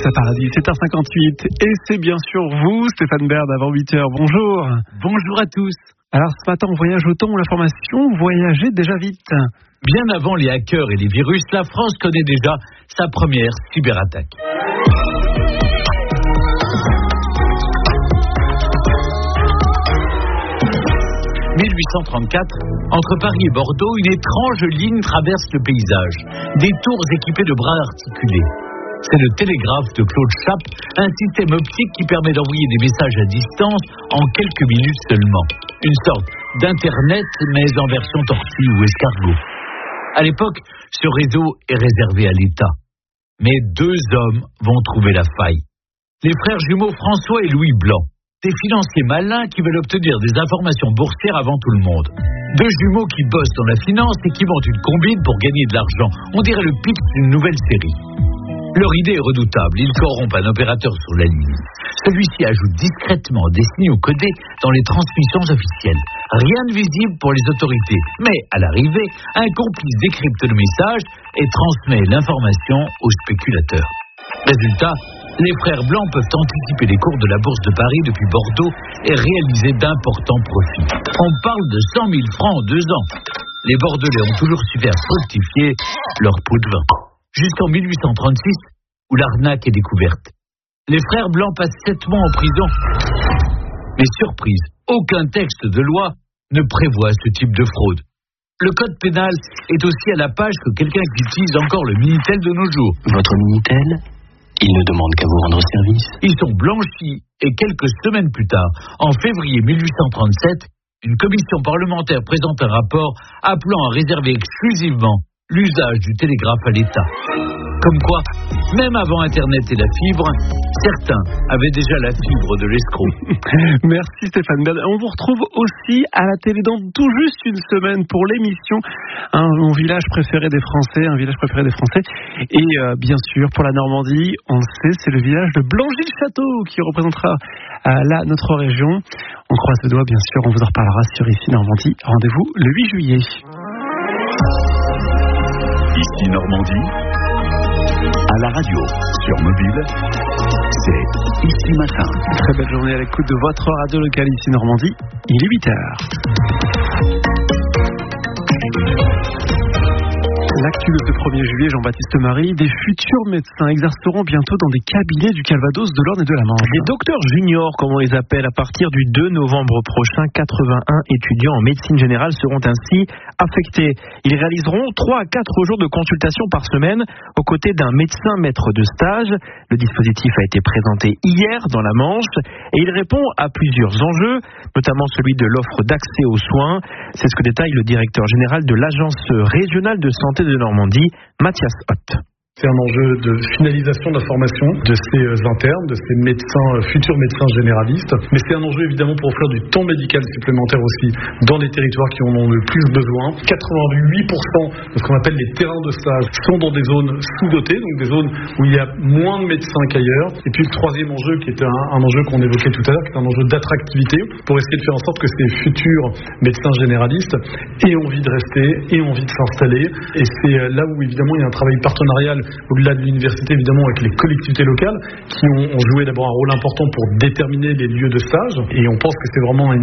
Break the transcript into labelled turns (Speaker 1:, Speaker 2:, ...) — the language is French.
Speaker 1: Vanessa Paradis, 7h58. Et c'est bien sûr vous, Stéphane Baird, avant 8h. Bonjour.
Speaker 2: Bonjour à tous.
Speaker 1: Alors ce matin, on voyage au temps où l'information voyageait déjà vite.
Speaker 2: Bien avant les hackers et les virus, la France connaît déjà sa première cyberattaque. « 1834, entre Paris et Bordeaux, une étrange ligne traverse le paysage. Des tours équipées de bras articulés. C'est le télégraphe de Claude Chappe, un système optique qui permet d'envoyer des messages à distance en quelques minutes seulement. Une sorte d'Internet, mais en version tortue ou escargot. À l'époque, ce réseau est réservé à l'État. Mais deux hommes vont trouver la faille. Les frères jumeaux François et Louis Blanc. Des financiers malins qui veulent obtenir des informations boursières avant tout le monde. Deux jumeaux qui bossent dans la finance et qui montent une combine pour gagner de l'argent. On dirait le pitch d'une nouvelle série. Leur idée est redoutable. Ils corrompent un opérateur sur la ligne. Celui-ci ajoute discrètement des signaux codés dans les transmissions officielles. Rien de visible pour les autorités. Mais à l'arrivée, un complice décrypte le message et transmet l'information aux spéculateurs. Résultat, les frères Blancs peuvent anticiper les cours de la bourse de Paris depuis Bordeaux et réaliser d'importants profits. On parle de 100 000 francs en 2 ans. Les Bordelais ont toujours su faire fructifier leur pot de vin. Jusqu'en 1836, où l'arnaque est découverte. Les frères Blancs passent 7 mois en prison. Mais surprise, aucun texte de loi ne prévoit ce type de fraude. Le code pénal est aussi à la page que quelqu'un qui utilise encore le Minitel de nos jours.
Speaker 3: Votre Minitel ? Il ne demande qu'à vous rendre service.
Speaker 2: Ils sont blanchis et quelques semaines plus tard, en février 1837, une commission parlementaire présente un rapport appelant à réserver exclusivement l'usage du télégraphe à l'État. Comme quoi, même avant Internet et la fibre, certains avaient déjà la fibre de l'escroc.
Speaker 1: Merci Stéphane Baird. On vous retrouve aussi à la télé dans tout juste une semaine pour l'émission Mon village préféré des Français, un village préféré des Français. Et bien sûr, pour la Normandie, on le sait, c'est le village de Blangy-le-Château qui représentera là notre région. On croise les doigts, bien sûr, on vous en reparlera sur Ici Normandie. Rendez-vous le 8 juillet.
Speaker 4: Ici Normandie, à la radio, sur mobile, c'est Ici Matin.
Speaker 1: Très belle journée à l'écoute de votre radio locale Ici Normandie. Il est 8h. L'actu de ce 1er juillet, Jean-Baptiste Marie, des futurs médecins exerceront bientôt dans des cabinets du Calvados, de l'Orne et de la Manche.
Speaker 5: Des docteurs juniors, comme on les appelle, à partir du 2 novembre prochain, 81 étudiants en médecine générale seront ainsi affectés. Ils réaliseront 3 à 4 jours de consultation par semaine aux côtés d'un médecin maître de stage. Le dispositif a été présenté hier dans la Manche et il répond à plusieurs enjeux, notamment celui de l'offre d'accès aux soins. C'est ce que détaille le directeur général de l'Agence régionale de santé de Normandie, Mathias Hott.
Speaker 6: C'est un enjeu de finalisation de la formation de ces internes, de ces médecins, futurs médecins généralistes. Mais c'est un enjeu évidemment pour offrir du temps médical supplémentaire aussi dans les territoires qui en ont le plus besoin. 88% de ce qu'on appelle les terrains de stage sont dans des zones sous-dotées, donc des zones où il y a moins de médecins qu'ailleurs. Et puis le troisième enjeu, qui est un enjeu qu'on évoquait tout à l'heure, qui est un enjeu d'attractivité, pour essayer de faire en sorte que ces futurs médecins généralistes aient envie de rester, aient envie de s'installer. Et c'est là où évidemment il y a un travail partenarial au-delà de l'université, évidemment, avec les collectivités locales qui ont joué d'abord un rôle important pour déterminer les lieux de stage. Et on pense que c'est vraiment